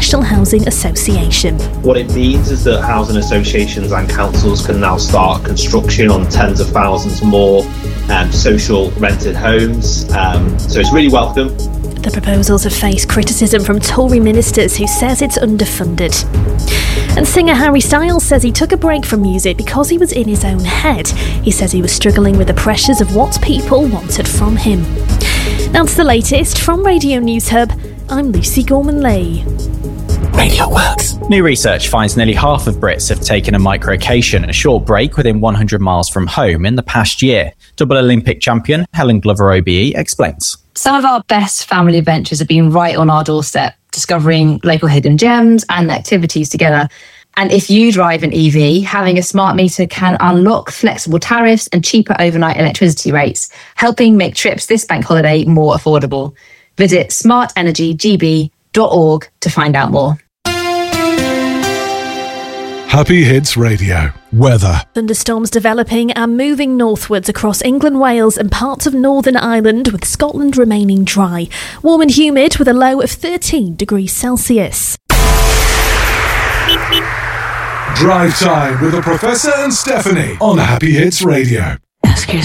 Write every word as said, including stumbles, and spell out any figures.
National Housing Association. What it means is that housing associations and councils can now start construction on tens of thousands more um, social rented homes. Um, so it's really welcome. The proposals have faced criticism from Tory ministers who says it's underfunded. And singer Harry Styles says he took a break from music because he was in his own head. He says he was struggling with the pressures of what people wanted from him. That's the latest from Radio News Hub. I'm Lucy Gorman-Lay. Radio Works. New research finds nearly half of Brits have taken a microcation, a short break within one hundred miles from home, in the past year. Double Olympic champion Helen Glover O B E explains. Some of our best family adventures have been right on our doorstep, discovering local hidden gems and activities together. And if you drive an E V, having a smart meter can unlock flexible tariffs and cheaper overnight electricity rates, helping make trips this bank holiday more affordable. Visit smart energy g b dot org to find out more. Happy Hits Radio. Weather. Thunderstorms developing and moving northwards across England, Wales and parts of Northern Ireland, with Scotland remaining dry. Warm and humid with a low of thirteen degrees Celsius. Drive Time with the Professor and Stephanie on Happy Hits Radio. Excuse